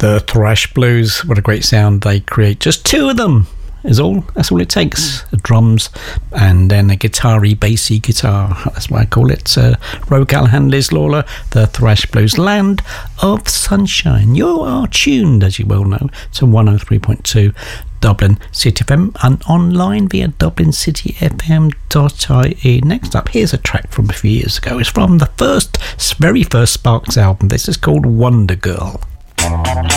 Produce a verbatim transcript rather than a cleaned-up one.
The Thrash Blues, what a great sound they create. Just two of them is all. That's all it takes. The drums and then a guitar-y, bassy guitar. That's why I call it. Uh, Roe Callahan, Liz Lawler, The Thrash Blues, Land of Sunshine. You are tuned, as you well know, to one oh three point two Dublin City F M and online via dublin city f m dot i e. Next up, here's a track from a few years ago. It's from the first, very first Sparks album. This is called Wonder Girl.